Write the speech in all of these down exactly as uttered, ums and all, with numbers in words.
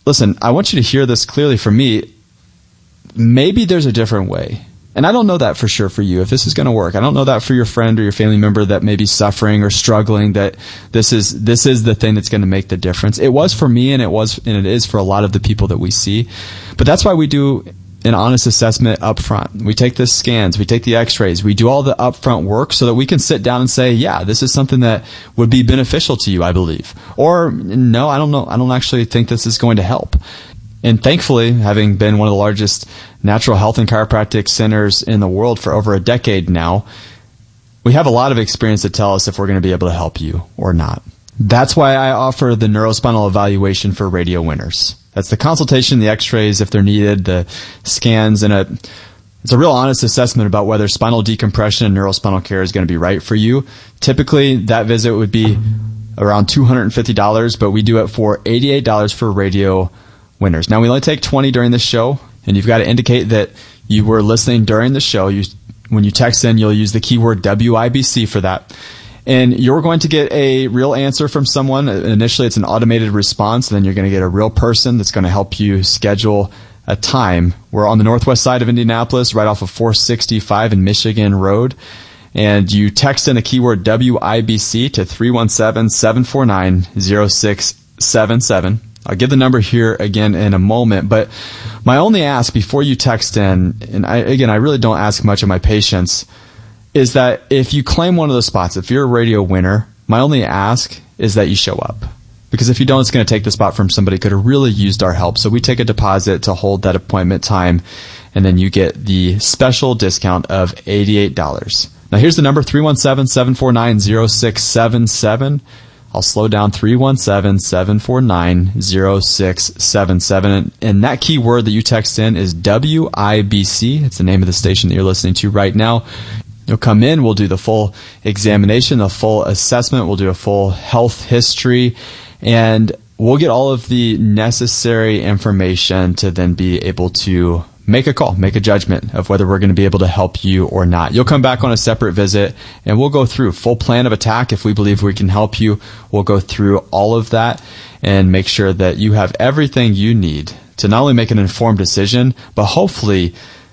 listen, I want you to hear this clearly from me. Maybe there's a different way. And I don't know that for sure for you, if this is going to work. I don't know that for your friend or your family member that may be suffering or struggling, that this is this is the thing that's going to make the difference. It was for me, and it was and it is for a lot of the people that we see. But that's why we do an honest assessment up front. We take the scans, we take the x-rays, we do all the upfront work so that we can sit down and say, yeah, this is something that would be beneficial to you, I believe. Or, no, I don't know. I don't actually think this is going to help. And thankfully, having been one of the largest natural health and chiropractic centers in the world for over a decade now, we have a lot of experience to tell us if we're going to be able to help you or not. That's why I offer the neurospinal evaluation for radio winners. That's the consultation, the x-rays if they're needed, the scans, and a, it's a real honest assessment about whether spinal decompression and neurospinal care is going to be right for you. Typically, that visit would be around two hundred fifty dollars, but we do it for eighty-eight dollars for radio winners. Now, we only take twenty during the show, and you've got to indicate that you were listening during the show. You, when you text in, you'll use the keyword W I B C for that. And you're going to get a real answer from someone. Initially, it's an automated response. And then you're going to get a real person that's going to help you schedule a time. We're on the northwest side of Indianapolis, right off of four sixty-five and Michigan Road. And you text in the keyword W I B C to three one seven, seven four nine, zero six seven seven. I'll give the number here again in a moment, but my only ask before you text in, and I, again, I really don't ask much of my patients, is that if you claim one of those spots, if you're a radio winner, my only ask is that you show up. Because if you don't, it's going to take the spot from somebody who could have really used our help. So we take a deposit to hold that appointment time, and then you get the special discount of eighty-eight dollars. Now here's the number, three one seven, seven four nine, zero six seven seven. I'll slow down, three one seven, seven four nine, zero six seven seven. And that keyword that you text in is W I B C. It's the name of the station that you're listening to right now. You'll come in, we'll do the full examination, the full assessment, we'll do a full health history, and we'll get all of the necessary information to then be able to make a call, make a judgment of whether we're going to be able to help you or not. You'll come back on a separate visit, and we'll go through full plan of attack. If we believe we can help you, we'll go through all of that and make sure that you have everything you need to not only make an informed decision, but hopefully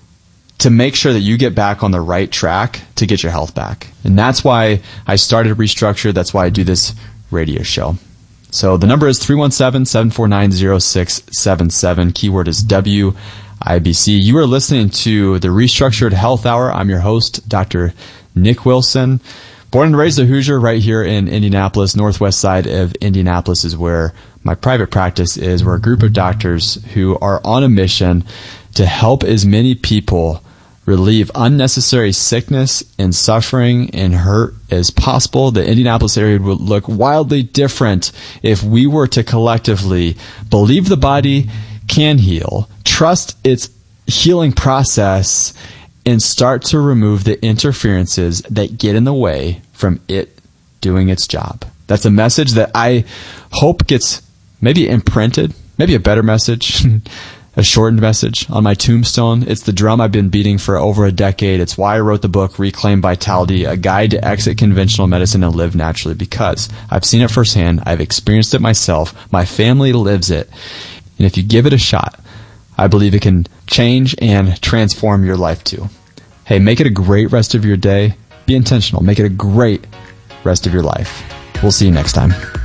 to make sure that you get back on the right track to get your health back. And that's why I started Restructure. That's why I do this radio show. So the number is three one seven, seven four nine, zero six seven seven. Keyword is W I B C. You are listening to the Restructured Health Hour. I'm your host, Doctor Nick Wilson. Born and raised a Hoosier right here in Indianapolis. Northwest side of Indianapolis is where my private practice is. We're a group of doctors who are on a mission to help as many people relieve unnecessary sickness and suffering and hurt as possible. The Indianapolis area would look wildly different if we were to collectively believe the body can heal, trust its healing process, and start to remove the interferences that get in the way from it doing its job. That's a message that I hope gets maybe imprinted, maybe a better message, a shortened message on my tombstone. It's the drum I've been beating for over a decade. It's why I wrote the book, Reclaim Vitality, a guide to exit conventional medicine and live naturally, because I've seen it firsthand. I've experienced it myself. My family lives it. And if you give it a shot, I believe it can change and transform your life too. Hey, make it a great rest of your day. Be intentional. Make it a great rest of your life. We'll see you next time.